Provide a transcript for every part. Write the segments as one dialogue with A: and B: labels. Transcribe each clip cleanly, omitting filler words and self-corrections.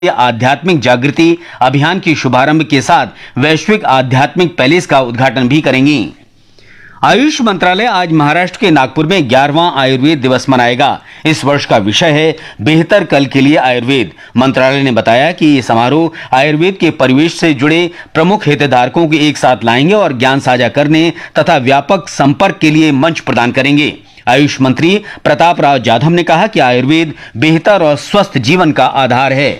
A: आध्यात्मिक जागृति अभियान की शुभारंभ के साथ वैश्विक आध्यात्मिक पैलेस का उद्घाटन भी करेंगी। आयुष मंत्रालय आज महाराष्ट्र के नागपुर में 11वां आयुर्वेद दिवस मनाएगा। इस वर्ष का विषय है बेहतर कल के लिए आयुर्वेद। मंत्रालय ने बताया कि ये समारोह आयुर्वेद के परिवेश से जुड़े प्रमुख हितधारकों को एक साथ लाएंगे और ज्ञान साझा करने तथा व्यापक संपर्क के लिए मंच प्रदान करेंगे। आयुष मंत्री प्रताप राव जाधव ने कहा कि आयुर्वेद बेहतर और स्वस्थ जीवन का आधार है।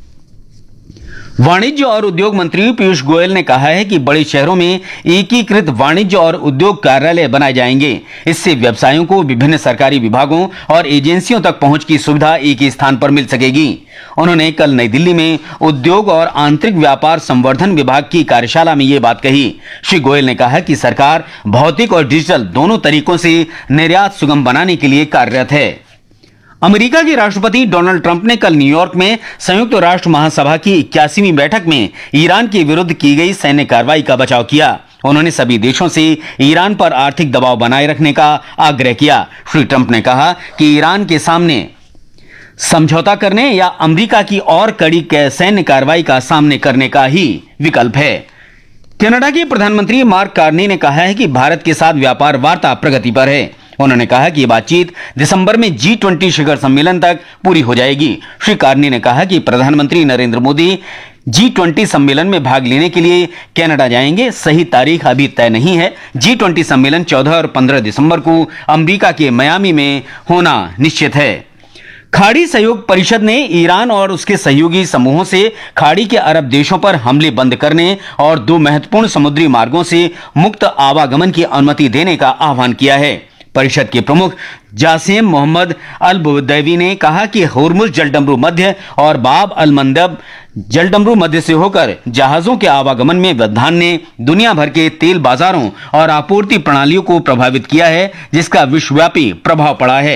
A: वाणिज्य और उद्योग मंत्री पीयूष गोयल ने कहा है कि बड़े शहरों में एकीकृत वाणिज्य और उद्योग कार्यालय बनाए जाएंगे। इससे व्यवसायों को विभिन्न सरकारी विभागों और एजेंसियों तक पहुंच की सुविधा एक ही स्थान पर मिल सकेगी। उन्होंने कल नई दिल्ली में उद्योग और आंतरिक व्यापार संवर्धन विभाग की कार्यशाला में ये बात कही। श्री गोयल ने कहा कि सरकार भौतिक और डिजिटल दोनों तरीकों से निर्यात सुगम बनाने के लिए कार्यरत है। अमेरिका के राष्ट्रपति डोनाल्ड ट्रंप ने कल न्यूयॉर्क में संयुक्त राष्ट्र महासभा की 81वीं बैठक में ईरान के विरुद्ध की गई सैन्य कार्रवाई का बचाव किया। उन्होंने सभी देशों से ईरान पर आर्थिक दबाव बनाए रखने का आग्रह किया। श्री ट्रंप ने कहा कि ईरान के सामने समझौता करने या अमेरिका की और कड़ी सैन्य कार्रवाई का सामने करने का ही विकल्प है। कनाडा के प्रधानमंत्री मार्क कार्नी ने कहा है कि भारत के साथ व्यापार वार्ता प्रगति पर है। उन्होंने कहा कि ये बातचीत दिसंबर में G20 शिखर सम्मेलन तक पूरी हो जाएगी। श्री कार्नी ने कहा कि प्रधानमंत्री नरेंद्र मोदी G20 सम्मेलन में भाग लेने के लिए कनाडा जाएंगे। सही तारीख अभी तय नहीं है। G20 सम्मेलन 14 और 15 दिसंबर को अमेरिका के मियामी में होना निश्चित है। खाड़ी सहयोग परिषद ने ईरान और उसके सहयोगी समूहों से खाड़ी के अरब देशों पर हमले बंद करने और 2 महत्वपूर्ण समुद्री मार्गों से मुक्त आवागमन की अनुमति देने का आह्वान किया है। परिषद के प्रमुख जासिम मोहम्मद अल बुदैवी ने कहा कि होर्मुज जलडमरू मध्य और बाब अल मंदब जलडमरू मध्य से होकर जहाजों के आवागमन में व्यवधान ने दुनिया भर के तेल बाजारों और आपूर्ति प्रणालियों को प्रभावित किया है, जिसका विश्वव्यापी प्रभाव पड़ा है।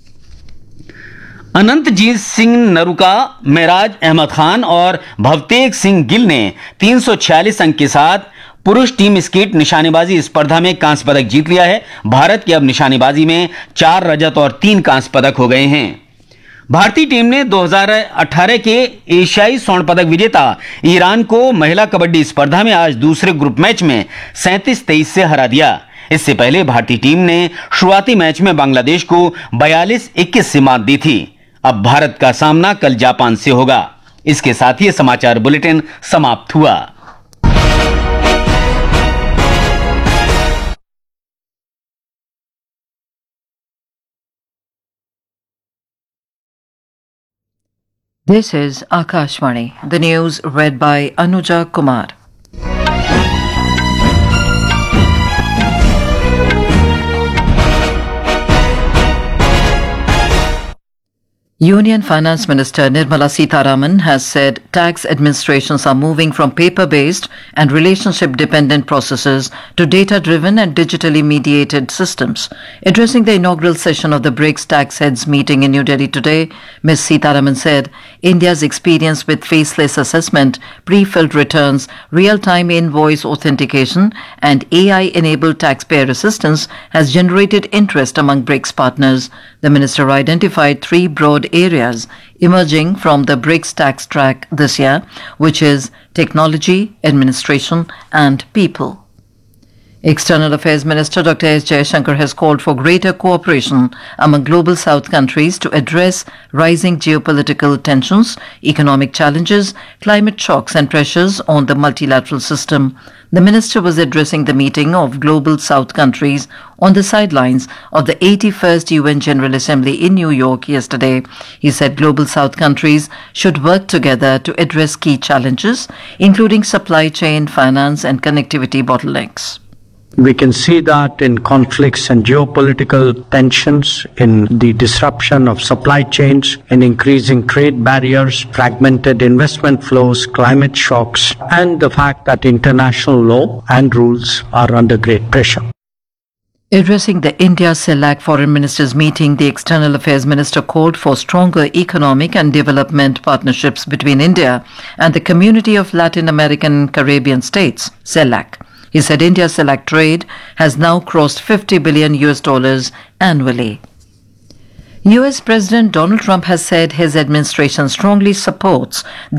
A: अनंतजीत सिंह नरूका, मेराज अहमद खान और भवतेज सिंह गिल ने 346 अंक के साथ पुरुष टीम स्कीट निशानेबाजी स्पर्धा में कांस्य पदक जीत लिया है। भारत की अब निशानेबाजी में 4 रजत और 3 कांस्य पदक हो गए हैं। भारतीय टीम ने 2018 के एशियाई स्वर्ण पदक विजेता ईरान को महिला कबड्डी स्पर्धा में आज दूसरे ग्रुप मैच में 37-23 से हरा दिया। इससे पहले भारतीय टीम ने शुरुआती मैच में बांग्लादेश को 42-21 से मात दी थी। अब भारत का सामना कल जापान से होगा। इसके साथ ही समाचार बुलेटिन समाप्त हुआ।
B: This is Akashvani. The news read by Anuja Kumar. Union Finance Minister Nirmala Sitharaman has said tax administrations are moving from paper-based and relationship-dependent processes to data-driven and digitally mediated systems. Addressing the inaugural session of the BRICS tax heads meeting in New Delhi today, Ms. Sitharaman said India's experience with faceless assessment, pre-filled returns, real-time invoice authentication and AI-enabled taxpayer assistance has generated interest among BRICS partners. The minister identified 3 broad areas emerging from the BRICS tax track this year, which is technology, administration and people. External Affairs Minister Dr. S. Jaishankar has called for greater cooperation among Global South countries to address rising geopolitical tensions, economic challenges, climate shocks and pressures on the multilateral system. The minister was addressing the meeting of Global South countries on the sidelines of the 81st UN General Assembly in New York yesterday. He said Global South countries should work together to address key challenges, including supply chain, finance and connectivity bottlenecks.
C: We can see that in conflicts and geopolitical tensions, in the disruption of supply chains, in increasing trade barriers, fragmented investment flows, climate shocks, and the fact that international law and rules are under great pressure.
B: Addressing the India-CELAC Foreign Ministers meeting, the External Affairs Minister called for stronger economic and development partnerships between India and the Community of Latin American and Caribbean States, CELAC. He said India's CELAC trade has now crossed $50 billion annually. US President Donald Trump has said his administration strongly supports